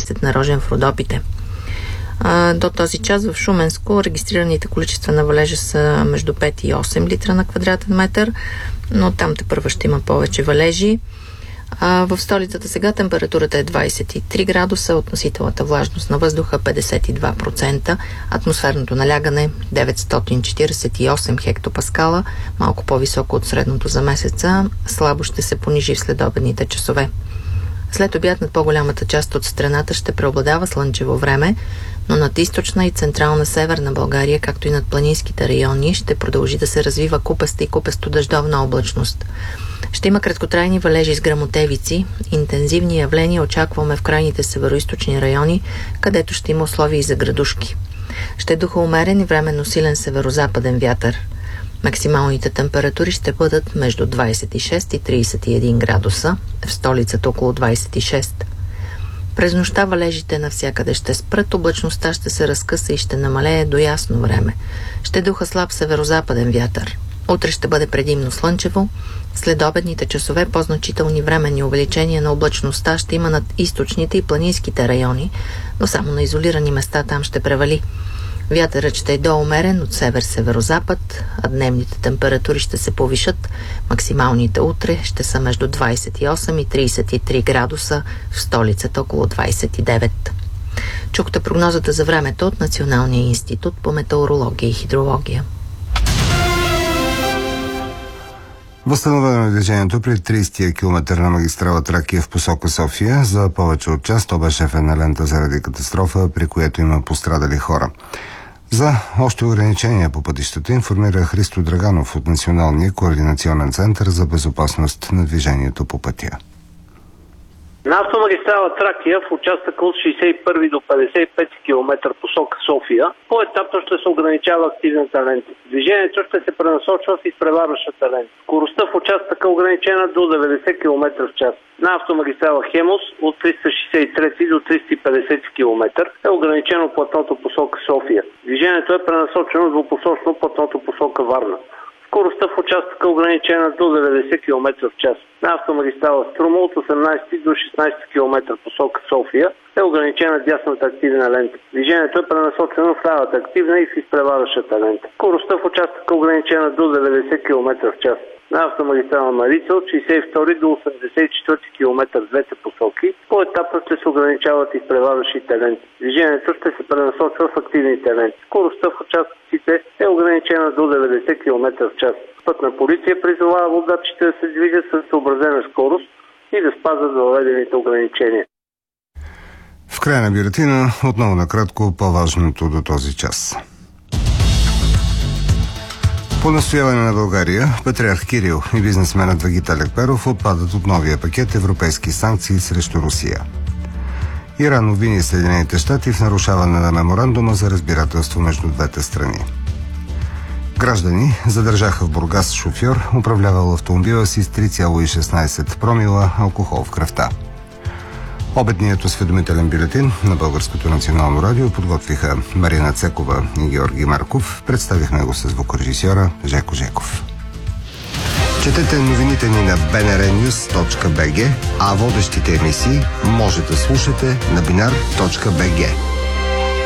месецът на Рожен в Родопите. До този час в Шуменско регистрираните количества на валежа са между 5 и 8 литра на квадратен метър, но там тепърва ще има повече валежи. В столицата сега температурата е 23 градуса, относителната влажност на въздуха 52%, атмосферното налягане 948 хектопаскала, малко по-високо от средното за месеца, слабо ще се понижи в следобедните часове. След обяд над по-голямата част от страната ще преобладава слънчево време, но над източна и централна северна България, както и над планинските райони, ще продължи да се развива купеста и купесто-дъждовна облачност. Ще има краткотрайни валежи с гръмотевици. Интензивни явления очакваме в крайните североизточни райони, където ще има условия и за градушки. Ще духа умерен и временно силен северозападен вятър. Максималните температури ще бъдат между 26 и 31 градуса, в столицата около 26. През нощта валежите навсякъде ще спрат, облачността ще се разкъса и ще намалее до ясно време. Ще духа слаб северозападен вятър. Утре ще бъде предимно слънчево. След обедните часове по-значителни временни увеличения на облачността ще има над източните и планинските райони, но само на изолирани места там ще превали. Вятърът ще е доумерен от север-северозапад, а дневните температури ще се повишат. Максималните утре ще са между 28 и 33 градуса, в столицата около 29. Чухте прогнозата за времето от Националния институт по метеорология и хидрология. Възстановено е движението при 30-я километър на магистрала Тракия в посока София. За повече от час то беше фена лента заради катастрофа, при което има пострадали хора. За още ограничения по пътищата информира Христо Драганов от Националния координационен център за безопасност на движението по пътя. На автомагистрала Тракия в участъка от 61 до 55 км посока София по-етапно ще се ограничава активната лента. Движението ще се пренасочва в изпреварващата лента. Скоростта в участъка е ограничена до 90 км в час. На автомагистрала Хемус от 363 до 350 км е ограничено платното посока София. Движението е пренасочено двупосочно платното посока Варна. Скоростта в участъка е ограничена до 90 км в час. На автомагистрала Струма от 18 до 16 км посока София е ограничена дясната активна лента. Движението е пренасочено в лявата активна и в изпреварващата лента. Скоростта в участъка е ограничена до 90 км в час. На автомагистрала Марица от 62 до 84 км в двете посоки по-етапно ще се ограничават изпреварващите ленти. Движението ще се пренасочва в активните ленти. Скоростта в участъците е ограничена до 90 км в час. Пътна полиция призовава водачите да се движат със съобразена скорост и да спазват въведените ограничения. В края на бюлетина отново накратко по-важното до този час. По настояване на България, патриарх Кирил и бизнесменът Вагит Алекперов отпадат от новия пакет европейски санкции срещу Русия. Иран обвини Съединените щати в нарушаване на меморандума за разбирателство между двете страни. Граждани задържаха в Бургас шофьор, управлявал автомобила си с 3,16 промила алкохол в кръвта. Обедният осведомителен бюлетин на Българското национално радио подготвиха Марина Цекова и Георги Марков. Представихме го с звукорежисьора Жеко Жеков. Четете новините ни на bnrnews.bg, а водещите емисии може да слушате на binar.bg.